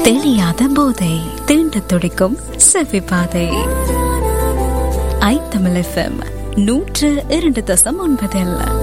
தெளியாத போதை, தீண்ட துடிக்கும் செவி பாதை. ஐத்தமிழ் FM 102.9.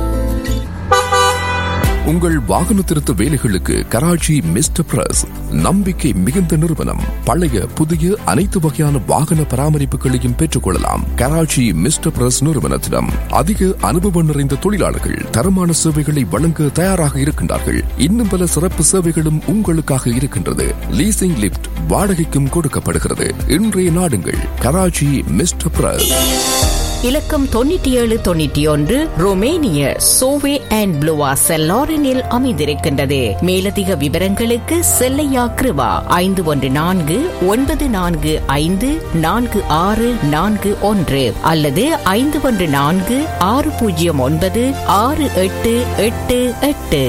உங்கள் வாகன திருத்த வேலைகளுக்கு கராச்சி மிஸ்டர் பிரஸ் நம்பிக்கை மிகுந்த நிறுவனம். பழைய புதிய அனைத்து வகையான வாகன பராமரிப்புகளையும் பெற்றுக் கொள்ளலாம். கராச்சி மிஸ்டர் பிரஸ் நிறுவனத்திடம் அதிக அனுபவம் நிறைந்த தொழிலாளர்கள் தரமான சேவைகளை வழங்க தயாராக இருக்கின்றார்கள். இன்னும் பல சிறப்பு சேவைகளும் உங்களுக்காக இருக்கின்றது. லீசிங் லிப்ட் வாடகைக்கும் கொடுக்கப்படுகிறது. இன்றைய நாடுங்கள் கராச்சி மிஸ்டர் பிரஸ். இலக்கம் 9791 ரோமேனிய சோவே அண்ட் ப்ளூவா செல்லாரனில் அமைந்திருக்கின்றது. மேலதிக விவரங்களுக்கு செல்லையா கிருவா 514-945-4641 அல்லது 514-609-6888.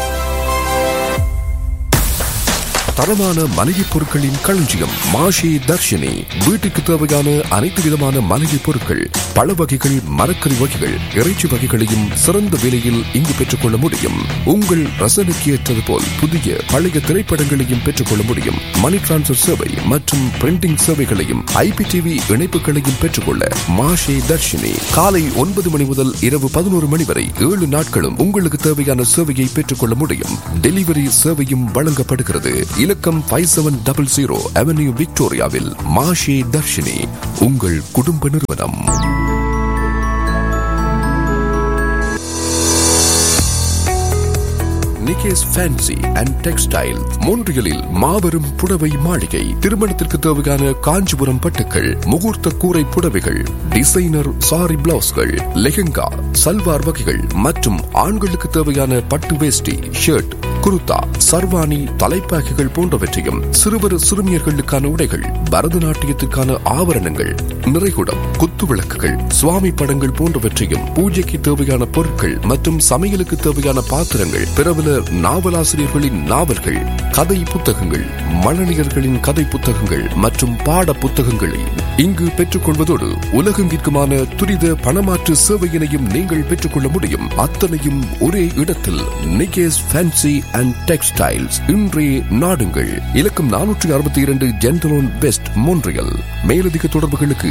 தரமான மளிகை பொருட்களின் களஞ்சியம் மாஷி தர்ஷினி. வீட்டுக்கு தேவையான அனைத்து விதமான மளிகை பொருட்கள், பழ வகைகள், மரக்கறி வகைகள், இறைச்சி வகைகளையும் சிறந்த விலையில் இங்கு பெற்றுக்கொள்ள முடியும். உங்கள் ரசனைக்கு ஏற்றது போல் புதிய பழைய திரைப்படங்களையும் பெற்றுக்கொள்ள முடியும். மணி டிரான்ஸ்பர் சேவை மற்றும் பிரிண்டிங் சேவைகளையும் IPTV இணைப்புகளையும் பெற்றுக்கொள்ள மாஷி தர்ஷினி. காலை 9 மணி முதல் இரவு 11 மணி வரை 7 நாட்களும் உங்களுக்கு தேவையான சேவையை பெற்றுக்கொள்ள முடியும். டெலிவரி சேவையும் வழங்கப்படுகிறது. இலக்கம் 5700 அவென்யூ விக்டோரியாவில் மாஷே தர்ஷினி உங்கள் குடும்ப நிறுவனம். நிக்கேஸ் ஃபேன்சி அண்ட் டெக்ஸ்டைல் மோன்ட்ரியலில் மாபெரும் புடவை மாளிகை. திருமணத்திற்கு தேவையான காஞ்சிபுரம் பட்டுக்கள், முகூர்த்த கூரை புடவைகள், டிசைனர் சாரி பிளவுஸ்கள், லெஹங்கா, சல்வார் வகைகள் மற்றும் ஆண்களுக்கு தேவையான பட்டு வேஷ்டி, ஷர்ட், குருத்தா, சர்வாணி, தலைப்பாகைகள் போன்றவற்றையும், சிறுவர் சிறுமியர்களுக்கான உடைகள், பரதநாட்டியத்திற்கான ஆபரணங்கள், நிறைகுடம், குத்து விளக்குகள், சுவாமி படங்கள் போன்றவற்றையும், பூஜைக்கு தேவையான பொருட்கள் மற்றும் சமையலுக்கு தேவையான பாத்திரங்கள், பிரபல நாவலாசிரியர்களின் நாவல்கள், கதை புத்தகங்கள், மழலையர்களின் கதை புத்தகங்கள் மற்றும் பாட புத்தகங்களை இங்கு பெற்றுக் கொள்வதோடு உலகெங்கிற்குமான துரித பணமாற்று சேவையினையும் நீங்கள் பெற்றுக்கொள்ள முடியும். அத்தனையும் ஒரே இடத்தில். நிக்கேஸ் ஃபேன்சி அண்ட் டெக்ஸ்டைல்ஸ். இன்றே நாடுங்கள். இலக்கம் 462 ஜென்டலோன் வெஸ்ட் மோன்ட்ரியல். மேலதிக தொடர்புகளுக்கு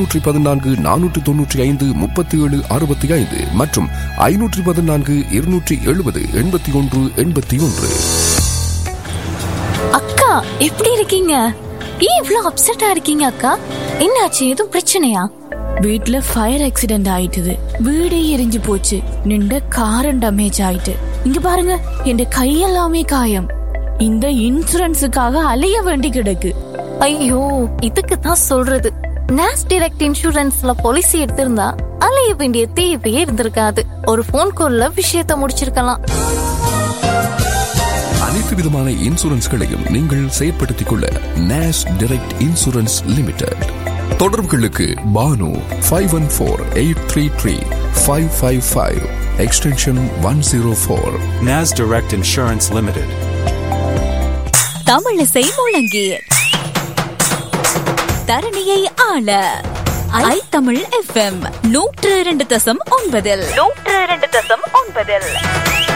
514-495-3765 மற்றும் 514-270-8181. அக்கா எப்படி இருக்கீங்க? ஏன் இவ்ளோ அப்செட்டா இருக்கீங்க அக்கா? என்னாச்சு? எதுவும் பிரச்சனையா? வீட்ல ஃபயர் ஆக்சிடென்ட் ஆயிட்டுது. வீடே எரிஞ்சு போச்சு. நின்ற காரம் டேமேஜ் ஆயிட்டு. இங்க பாருங்க, என் கையெல்லாமே காயம். இந்த இன்சூரன்ஸுக்காக அலைய வேண்டி கிடக்கு. ஐயோ, இதுக்கு தான் சொல்றது, நாஸ் டைரக்ட் இன்சூரன்ஸ்ல பாலிசி எடுத்திருந்தா அலைய வேண்டிய தேவையே இருந்திருக்காது. ஒரு போன் கால்ல விஷயத்தை முடிச்சிருக்கலாம். அனைத்து விதமான இன்சூரன்ஸ்களையும் நீங்கள் செயற்படுத்திக் கொள்ள நாஸ் டைரக்ட் இன்சூரன்ஸ் லிமிடெட். தொடர்புகளுக்கு Banu 514833-555 extension 104. NAS Direct Insurance Limited. Tamilisai முழங்கி தரணியை ஆள ஐத்தமிழ் FM 102.9.